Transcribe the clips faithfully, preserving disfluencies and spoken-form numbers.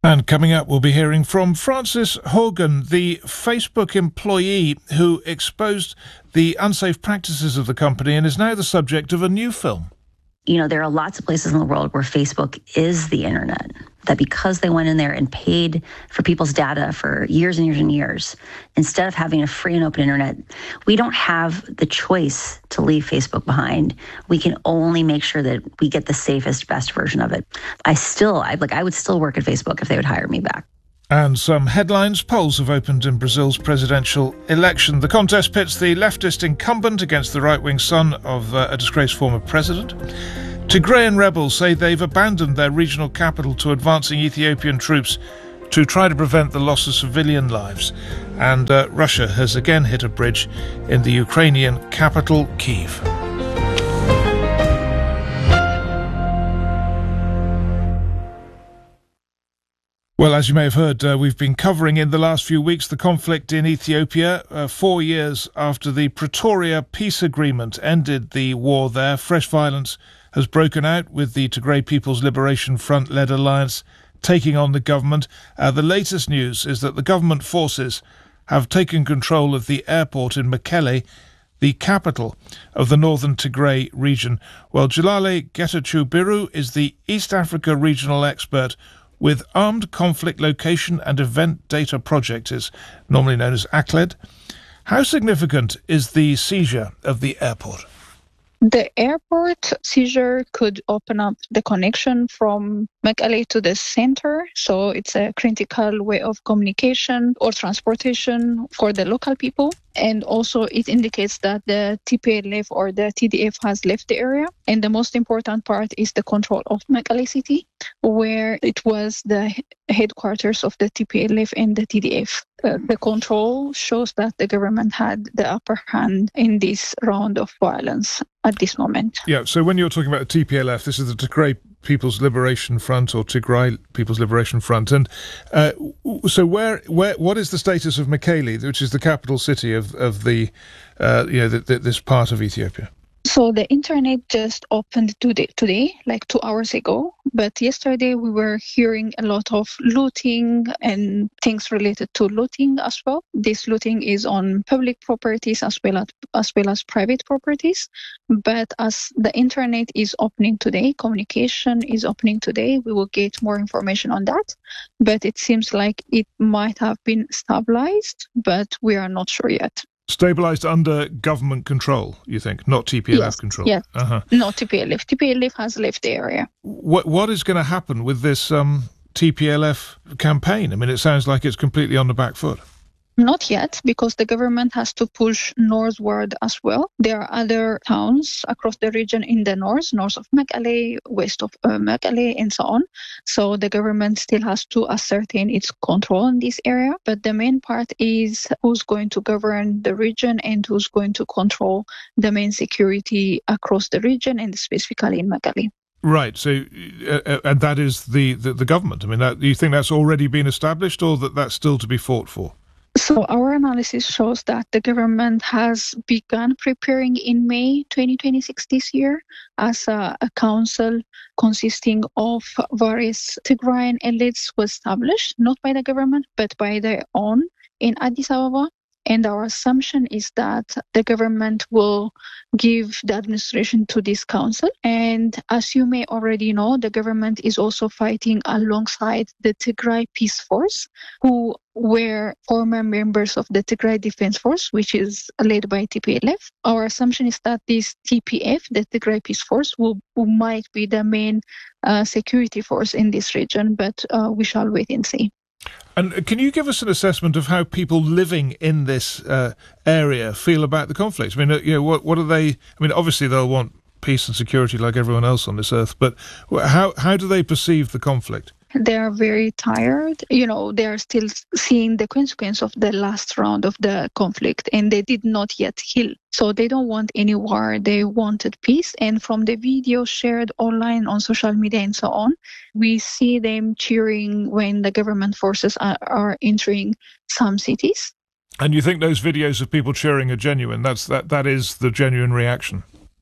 And coming up, we'll be hearing from Frances Haugen, the Facebook employee who exposed the unsafe practices of the company and is now the subject of a new film. You know, there are lots of places in the world where Facebook is the internet, that because they went in there and paid for people's data for years and years and years, instead of having a free and open internet, we don't have the choice to leave Facebook behind. We can only make sure that we get the safest, best version of it. I still, I like, I would still work at Facebook if they would hire me back. And some headlines. Polls have opened in Brazil's presidential election. The contest pits the leftist incumbent against the right-wing son of uh, a disgraced former president. Tigrayan rebels say they've abandoned their regional capital to advancing Ethiopian troops to try to prevent the loss of civilian lives. And uh, Russia has again hit a bridge in the Ukrainian capital, Kyiv. Well, as you may have heard, uh, we've been covering in the last few weeks the conflict in Ethiopia. Uh, four years after the Pretoria peace agreement ended the war there, fresh violence has broken out with the Tigray People's Liberation Front-led alliance taking on the government. Uh, the latest news is that the government forces have taken control of the airport in Mekelle, the capital of the northern Tigray region. Well, Jalale Getachew-Biru is the East Africa regional expert with Armed Conflict Location and Event Data Project, is normally known as A C L E D. How significant is the seizure of the airport? The airport seizure could open up the connection from Mekelle to the center, so it's a critical way of communication or transportation for the local people. And also it indicates that the T P L F or the T D F has left the area. And the most important part is the control of Mekelle city, where it was the headquarters of the T P L F and the T D F. Uh, the control shows that the government had the upper hand in this round of violence at this moment. Yeah, so when you're talking about the T P L F, this is the Tigray People's Liberation Front or Tigray People's Liberation Front. And uh, so where, where, what is the status of Mekelle, which is the capital city of, of the, uh, you know, the, the, this part of Ethiopia? So the internet just opened today, today, like two hours ago. But yesterday we were hearing a lot of looting and things related to looting as well. This looting is on public properties as well as, as well as private properties. But as the internet is opening today, communication is opening today, we will get more information on that. But it seems like it might have been stabilized, but we are not sure yet. Stabilised under government control, you think, not T P L F yes, control? Yes, uh-huh. Not T P L F. T P L F has left the area. What What is going to happen with this um, T P L F campaign? I mean, it sounds like it's completely on the back foot. Not yet, because the government has to push northward as well. There are other towns across the region in the north, north of Mekelle, west of uh, Mekelle, and so on. So the government still has to ascertain its control in this area. But the main part is who's going to govern the region and who's going to control the main security across the region and specifically in Mekelle. Right. So, uh, and that is the, the, the government. I mean, that, do you think that's already been established or that that's still to be fought for? So our analysis shows that the government has begun preparing in May twenty twenty-six this year as a, a council consisting of various Tigrayan elites was established, not by the government, but by their own in Addis Ababa. And our assumption is that the government will give the administration to this council. And as you may already know, the government is also fighting alongside the Tigray Peace Force, who were former members of the Tigray Defense Force, which is led by T P L F. Our assumption is that this T P F, the Tigray Peace Force, will, will might be the main uh, security force in this region, but uh, we shall wait and see. And can you give us an assessment of how people living in this uh, area feel about the conflict? I mean, you know, what what are they? I mean, obviously they'll want peace and security like everyone else on this earth, but how how do they perceive the conflict? They are very tired. You know, they are still seeing the consequence of the last round of the conflict, and they did not yet heal. So they don't want any war. They wanted peace. And from the videos shared online on social media and so on, we see them cheering when the government forces are, are entering some cities. And you think those videos of people cheering are genuine? That's that that is the genuine reaction?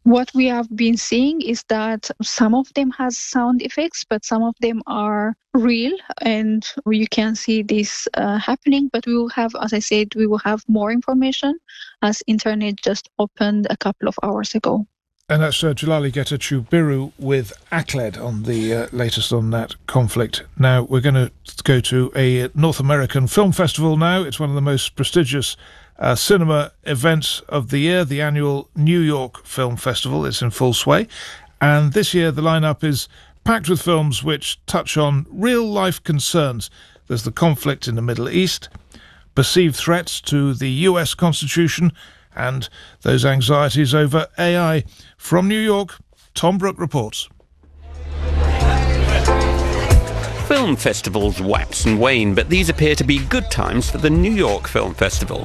What we have been seeing is that some of them has sound effects, but some of them are real, and you can see this uh, happening. But we will have, as I said, we will have more information as internet just opened a couple of hours ago. And that's uh, Jalali Getachew-Biru with A C L E D on the uh, latest on that conflict. Now, we're going to go to a North American film festival now. It's one of the most prestigious uh, cinema events of the year, the annual New York Film Festival. It's in full sway. And this year, the lineup is packed with films which touch on real-life concerns. There's the conflict in the Middle East, perceived threats to the U S Constitution, and those anxieties over A I. From New York, Tom Brooke reports. Film festivals wax and wane, but these appear to be good times for the New York Film Festival.